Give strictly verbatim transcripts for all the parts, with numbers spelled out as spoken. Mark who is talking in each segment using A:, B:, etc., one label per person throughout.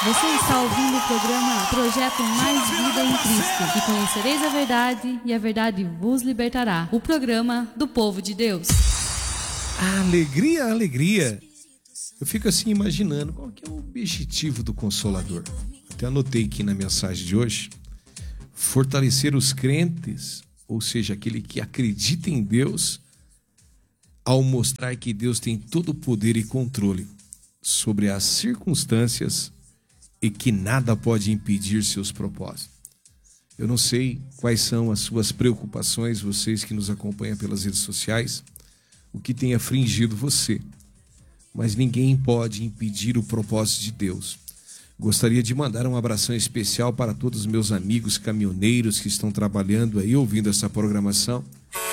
A: Você está ouvindo o programa Projeto Mais Vida em Cristo. E conhecereis a verdade, e a verdade vos libertará. O programa do povo de Deus.
B: Alegria, alegria. Eu fico assim imaginando qual que é o objetivo do Consolador. Até anotei aqui na mensagem de hoje. Fortalecer os crentes, ou seja, aquele que acredita em Deus, ao mostrar que Deus tem todo o poder e controle sobre as circunstâncias e que nada pode impedir seus propósitos. Eu não sei quais são as suas preocupações, vocês que nos acompanham pelas redes sociais, o que tem afligido você, mas ninguém pode impedir o propósito de Deus. Gostaria de mandar um abração especial para todos os meus amigos caminhoneiros que estão trabalhando aí, ouvindo essa programação.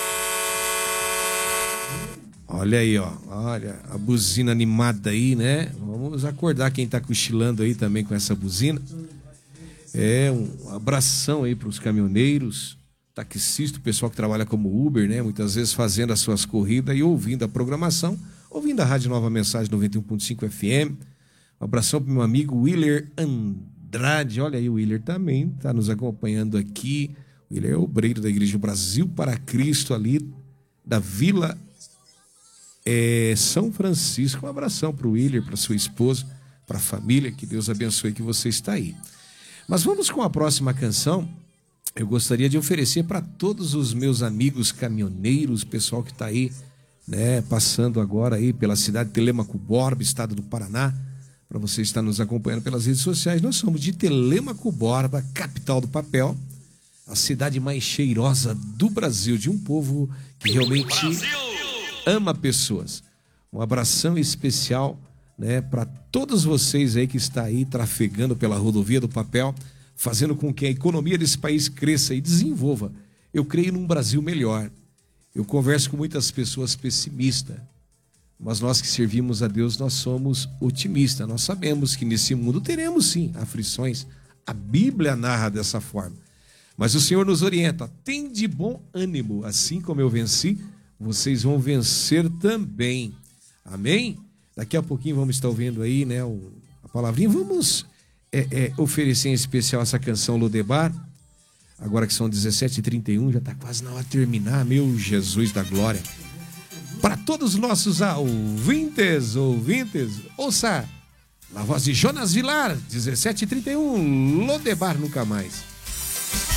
B: Olha aí, ó, olha a buzina animada aí, né? Vamos acordar quem tá cochilando aí também com essa buzina. É, um abração aí para os caminhoneiros, taxistas, o pessoal que trabalha como Uber, né? Muitas vezes fazendo as suas corridas e ouvindo a programação, ouvindo a Rádio Nova Mensagem noventa e um ponto cinco F M. Um abração para meu amigo Willer Andrade. Olha aí, o Willer também tá nos acompanhando aqui. O Willer é obreiro da Igreja Brasil para Cristo ali da Vila É, São Francisco. Um abração para o Willer, para sua esposa, para a família, que Deus abençoe que você está aí. Mas vamos com a próxima canção. Eu gostaria de oferecer para todos os meus amigos caminhoneiros, pessoal que está aí, né, passando agora aí pela cidade de Telêmaco Borba, estado do Paraná, para você estar nos acompanhando pelas redes sociais. Nós somos de Telêmaco Borba, capital do papel, a cidade mais cheirosa do Brasil, de um povo que realmente ama pessoas. Um abração especial, né, para todos vocês aí que está aí trafegando pela rodovia do papel, fazendo com que a economia desse país cresça e desenvolva. Eu creio num Brasil melhor. Eu converso com muitas pessoas pessimistas, mas nós que servimos a Deus, nós somos otimistas. Nós sabemos que nesse mundo teremos sim aflições. A Bíblia narra dessa forma. Mas o Senhor nos orienta: tem de bom ânimo, assim como eu venci, vocês vão vencer também. Amém? Daqui a pouquinho vamos estar ouvindo aí, né, a palavrinha. Vamos é, é, oferecer em especial essa canção Lodebar. Agora que são dezessete e trinta e um, já está quase na hora de terminar, meu Jesus da glória. Para todos os nossos ouvintes, ouvintes, ouça na voz de Jonas Vilar, dezessete e trinta e um, Lodebar nunca mais.